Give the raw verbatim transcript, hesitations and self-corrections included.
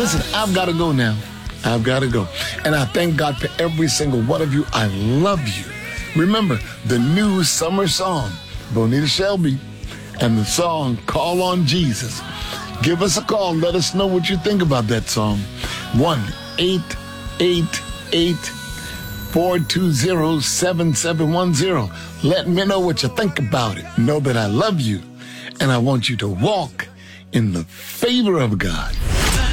Listen, I've got to go now. I've got to go. And I thank God for every single one of you. I love you. Remember, the new summer song, Bonita Shelby, and the song, Call on Jesus. Give us a call. Let us know what you think about that song. one eight eight eight, four two zero, seven seven one zero. Let me know what you think about it. Know that I love you, and I want you to walk in the favor of God.